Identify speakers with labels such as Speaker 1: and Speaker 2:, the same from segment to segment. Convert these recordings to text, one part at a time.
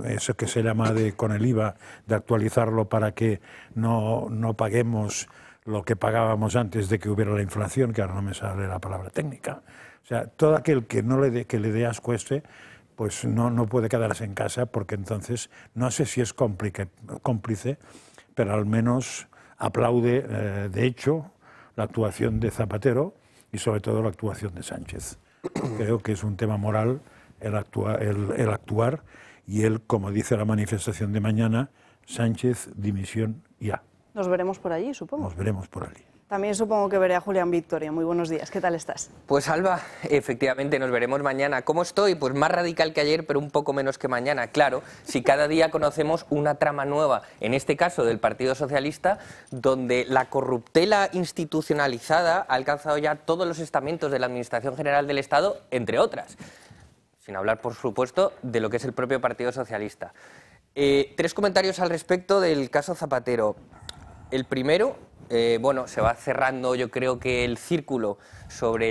Speaker 1: eso que se llama con el IVA, de actualizarlo para que no paguemos lo que pagábamos antes de que hubiera la inflación, que ahora no me sale la palabra técnica. O sea, todo aquel que le dé asco pues no puede quedarse en casa, porque entonces no sé si es cómplice, pero al menos aplaude, de hecho, la actuación de Zapatero y sobre todo la actuación de Sánchez. Creo que es un tema moral el actuar, y él, como dice la manifestación de mañana, Sánchez, dimisión ya.
Speaker 2: Nos veremos por allí, supongo.
Speaker 1: Nos veremos por allí.
Speaker 2: También supongo que veré a Julián Victoria. Muy buenos días, ¿qué tal estás?
Speaker 3: Pues Alba, efectivamente nos veremos mañana. ¿Cómo estoy? Pues más radical que ayer, pero un poco menos que mañana. Claro, si cada día conocemos una trama nueva, en este caso del Partido Socialista, donde la corruptela institucionalizada ha alcanzado ya todos los estamentos de la Administración General del Estado, entre otras. Sin hablar, por supuesto, de lo que es el propio Partido Socialista. 3 comentarios al respecto del caso Zapatero. El primero, bueno, se va cerrando, yo creo que el círculo sobre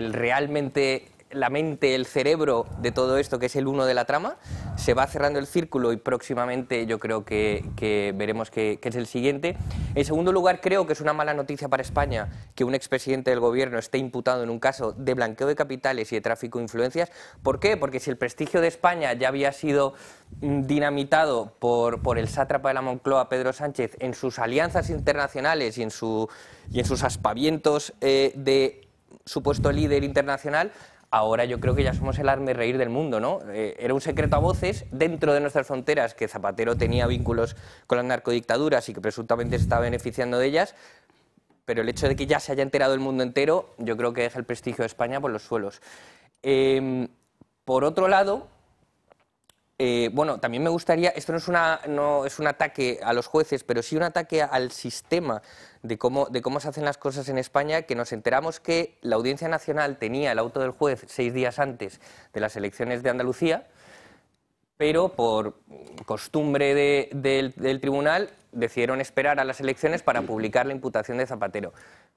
Speaker 3: la mente, el cerebro de todo esto, que es el uno de la trama. Se va cerrando el círculo y próximamente yo creo que veremos que es el siguiente. En segundo lugar, creo que es una mala noticia para España que un expresidente del gobierno esté imputado en un caso de blanqueo de capitales y de tráfico de influencias. ¿Por qué? Porque si el prestigio de España ya había sido dinamitado por el sátrapa de la Moncloa, Pedro Sánchez, en sus alianzas internacionales y en sus aspavientos de supuesto líder internacional, ahora yo creo que ya somos el hazmerreír del mundo, ¿no? Era un secreto a voces dentro de nuestras fronteras que Zapatero tenía vínculos con las narcodictaduras y que presuntamente se estaba beneficiando de ellas, pero el hecho de que ya se haya enterado el mundo entero, yo creo que deja el prestigio de España por los suelos. Por otro lado, bueno, también me gustaría, esto no es un ataque a los jueces, pero sí un ataque al sistema de cómo se hacen las cosas en España, que nos enteramos que la Audiencia Nacional tenía el auto del juez 6 días antes de las elecciones de Andalucía, pero por costumbre del tribunal decidieron esperar a las elecciones para publicar la imputación de Zapatero.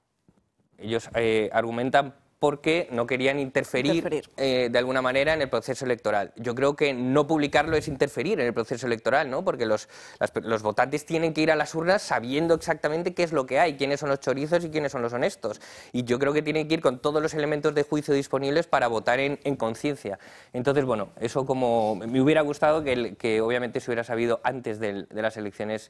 Speaker 3: Ellos argumentan porque no querían interferir. De alguna manera en el proceso electoral. Yo creo que no publicarlo es interferir en el proceso electoral, ¿no? Porque los votantes tienen que ir a las urnas sabiendo exactamente qué es lo que hay, quiénes son los chorizos y quiénes son los honestos. Y yo creo que tienen que ir con todos los elementos de juicio disponibles para votar en conciencia. Entonces, bueno, eso como me hubiera gustado que obviamente se hubiera sabido antes de las elecciones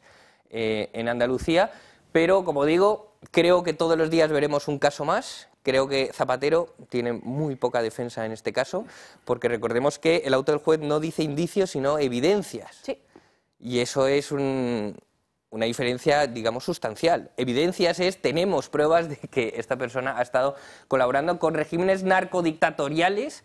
Speaker 3: en Andalucía, pero como digo, creo que todos los días veremos un caso más. Creo que Zapatero tiene muy poca defensa en este caso, porque recordemos que el auto del juez no dice indicios, sino evidencias.
Speaker 2: Sí.
Speaker 3: Y eso es una diferencia, digamos, sustancial. Evidencias tenemos pruebas de que esta persona ha estado colaborando con regímenes narcodictatoriales,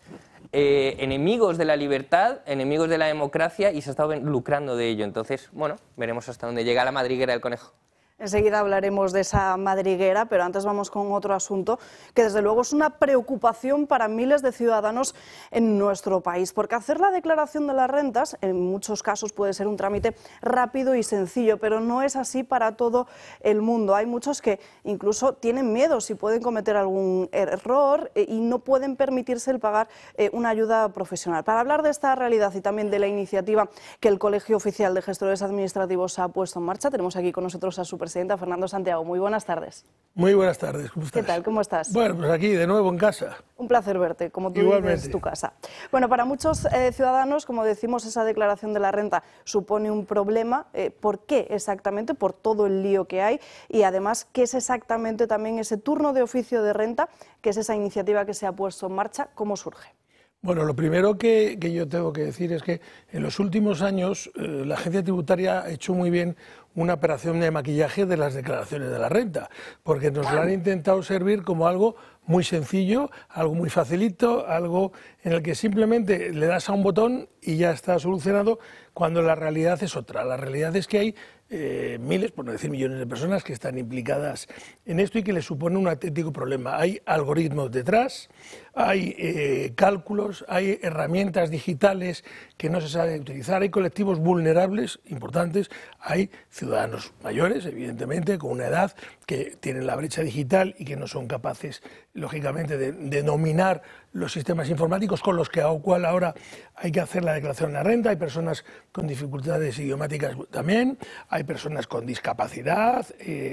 Speaker 3: enemigos de la libertad, enemigos de la democracia, y se ha estado lucrando de ello. Entonces, bueno, veremos hasta dónde llega la madriguera del conejo.
Speaker 2: Enseguida hablaremos de esa madriguera, pero antes vamos con otro asunto que desde luego es una preocupación para miles de ciudadanos en nuestro país, porque hacer la declaración de las rentas en muchos casos puede ser un trámite rápido y sencillo, pero no es así para todo el mundo. Hay muchos que incluso tienen miedo si pueden cometer algún error y no pueden permitirse el pagar una ayuda profesional. Para hablar de esta realidad y también de la iniciativa que el Colegio Oficial de Gestores Administrativos ha puesto en marcha, tenemos aquí con nosotros a su presidenta, Fernando Santiago. Muy buenas tardes.
Speaker 4: Muy buenas tardes, ¿cómo estás?
Speaker 2: ¿Qué tal? ¿Cómo estás?
Speaker 4: Bueno, pues aquí de nuevo en casa.
Speaker 2: Un placer verte, como tú dices, tu casa. Bueno, para muchos ciudadanos, como decimos, esa declaración de la renta supone un problema. ¿Por qué exactamente? Por todo el lío que hay y además, ¿qué es exactamente también ese turno de oficio de renta, que es esa iniciativa que se ha puesto en marcha? ¿Cómo surge?
Speaker 4: Bueno, lo primero que yo tengo que decir es que en los últimos años la agencia tributaria ha hecho muy bien una operación de maquillaje de las declaraciones de la renta, porque nos lo han intentado servir como algo muy sencillo, algo muy facilito, algo en el que simplemente le das a un botón y ya está solucionado, cuando la realidad es otra. La realidad es que hay miles, por no decir millones de personas que están implicadas en esto y que les supone un auténtico problema. Hay algoritmos detrás, hay cálculos, hay herramientas digitales que no se saben utilizar, hay colectivos vulnerables importantes, hay ciudadanos mayores, evidentemente, con una edad que tienen la brecha digital y que no son capaces, lógicamente, de dominar los sistemas informáticos con los que cual ahora hay que hacer la declaración de la renta. Hay personas con dificultades idiomáticas también, hay personas con discapacidad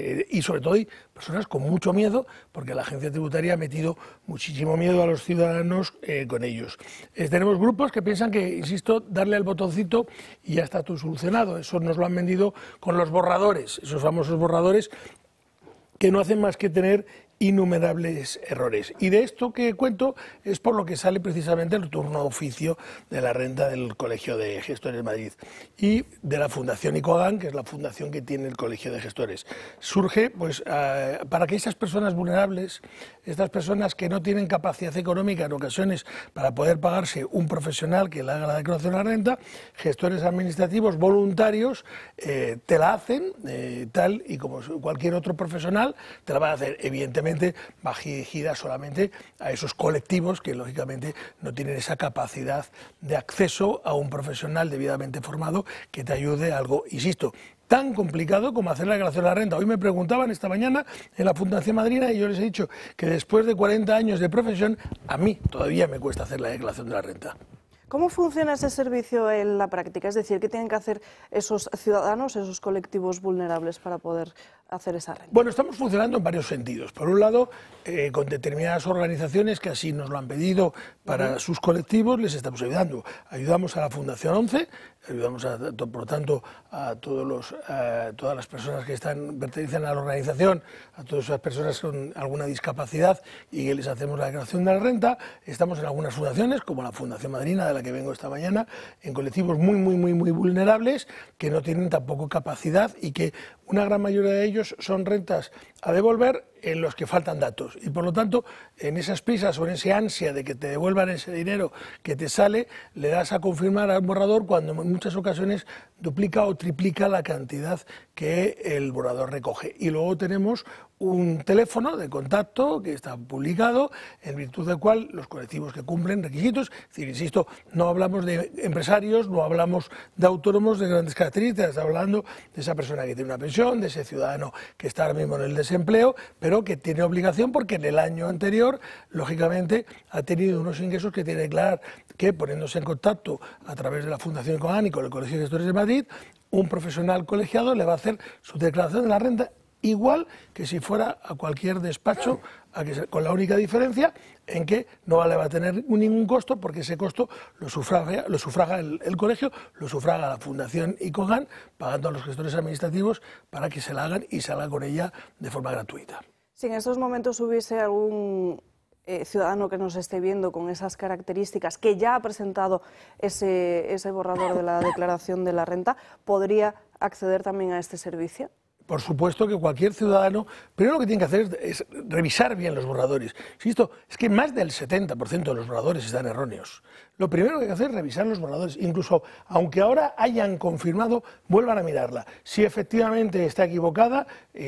Speaker 4: y sobre todo hay personas con mucho miedo, porque la agencia tributaria ha metido muchísimo miedo a los ciudadanos con ellos. Tenemos grupos que piensan que, insisto, darle al botoncito y ya está todo solucionado. Eso nos lo han vendido con los borradores, esos famosos borradores que no hacen más que tener innumerables errores. Y de esto que cuento es por lo que sale precisamente el turno oficio de la renta del Colegio de Gestores de Madrid y de la Fundación ICOGAN, que es la fundación que tiene el Colegio de Gestores. Surge pues para que esas personas vulnerables, estas personas que no tienen capacidad económica en ocasiones para poder pagarse un profesional que le haga la declaración de la renta, gestores administrativos voluntarios te la hacen tal y como cualquier otro profesional te la van a hacer, evidentemente va dirigida solamente a esos colectivos que lógicamente no tienen esa capacidad de acceso a un profesional debidamente formado que te ayude a algo, insisto, tan complicado como hacer la declaración de la renta. Hoy me preguntaban esta mañana en la Fundación Madrina y yo les he dicho que después de 40 años de profesión, a mí todavía me cuesta hacer la declaración de la renta.
Speaker 2: ¿Cómo funciona ese servicio en la práctica? Es decir, ¿qué tienen que hacer esos ciudadanos, esos colectivos vulnerables para poder hacer esa renta?
Speaker 4: Bueno, estamos funcionando en varios sentidos. Por un lado, con determinadas organizaciones que así nos lo han pedido para sus colectivos, les estamos ayudando. Ayudamos a la Fundación 11, ayudamos por lo tanto a todas las personas que pertenecen a la organización, a todas esas personas con alguna discapacidad y que les hacemos la declaración de la renta. Estamos en algunas fundaciones, como la Fundación Madrina, de la que vengo esta mañana, en colectivos muy vulnerables que no tienen tampoco capacidad y que una gran mayoría de ellos son rentas a devolver en los que faltan datos y por lo tanto en esas prisas o en esa ansia de que te devuelvan ese dinero que te sale, le das a confirmar al borrador cuando en muchas ocasiones duplica o triplica la cantidad que el borrador recoge. Y luego tenemos un teléfono de contacto que está publicado, en virtud del cual los colectivos que cumplen requisitos, es decir, insisto, no hablamos de empresarios, no hablamos de autónomos de grandes características, estamos hablando de esa persona que tiene una pensión, de ese ciudadano que está ahora mismo en el desempleo, pero que tiene obligación porque en el año anterior, lógicamente, ha tenido unos ingresos que tiene que declarar, que poniéndose en contacto a través de la Fundación ICOGAN y con el Colegio de Gestores de Madrid, un profesional colegiado le va a hacer su declaración de la renta igual que si fuera a cualquier despacho, con la única diferencia en que no le va a tener ningún costo, porque ese costo lo sufraga el colegio, lo sufraga la Fundación ICOGAN, pagando a los gestores administrativos para que se la hagan y salga con ella de forma gratuita.
Speaker 2: Si en estos momentos hubiese algún ciudadano que nos esté viendo con esas características, que ya ha presentado ese borrador de la declaración de la renta, ¿podría acceder también a este servicio?
Speaker 4: Por supuesto que cualquier ciudadano, primero lo que tiene que hacer es revisar bien los borradores. Insisto, es que más del 70% de los borradores están erróneos. Lo primero que hay que hacer es revisar los borradores, incluso aunque ahora hayan confirmado, vuelvan a mirarla. Si efectivamente está equivocada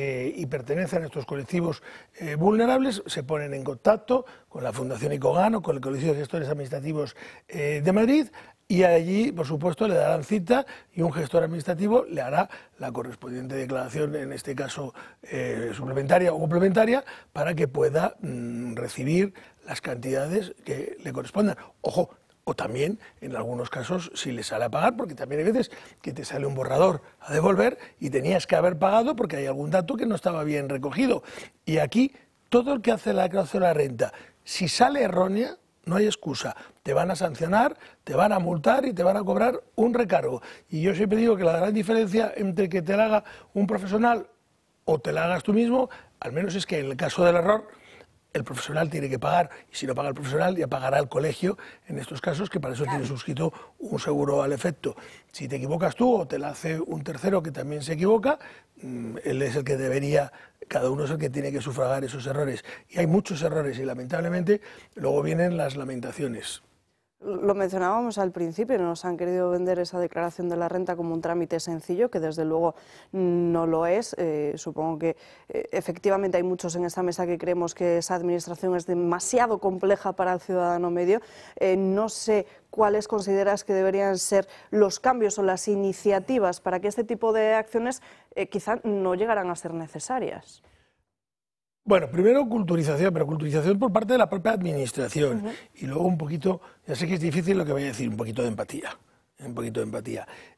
Speaker 4: y pertenecen a estos colectivos vulnerables, se ponen en contacto con la Fundación ICOGAN o con el Colegio de Gestores Administrativos de Madrid, y allí, por supuesto, le darán cita y un gestor administrativo le hará la correspondiente declaración, en este caso suplementaria o complementaria, para que pueda recibir las cantidades que le correspondan. Ojo, o también, en algunos casos, si le sale a pagar, porque también hay veces que te sale un borrador a devolver y tenías que haber pagado porque hay algún dato que no estaba bien recogido. Y aquí, todo el que hace la declaración de la renta, si sale errónea, no hay excusa, te van a sancionar, te van a multar y te van a cobrar un recargo. Y yo siempre digo que la gran diferencia entre que te la haga un profesional o te la hagas tú mismo, al menos es que en el caso del error, el profesional tiene que pagar, y si no paga el profesional ya pagará el colegio, en estos casos, que para eso tiene suscrito un seguro al efecto. Si te equivocas tú o te la hace un tercero que también se equivoca, él es el que debería, cada uno es el que tiene que sufragar esos errores. Y hay muchos errores y lamentablemente luego vienen las lamentaciones.
Speaker 2: Lo mencionábamos al principio, nos han querido vender esa declaración de la renta como un trámite sencillo, que desde luego no lo es. Supongo que efectivamente hay muchos en esta mesa que creemos que esa administración es demasiado compleja para el ciudadano medio. No sé cuáles consideras que deberían ser los cambios o las iniciativas para que este tipo de acciones quizá no llegaran a ser necesarias.
Speaker 4: Bueno, primero culturización, pero culturización por parte de la propia administración. Y luego un poquito, ya sé que es difícil lo que voy a decir, un poquito de empatía. Un poquito de empatía.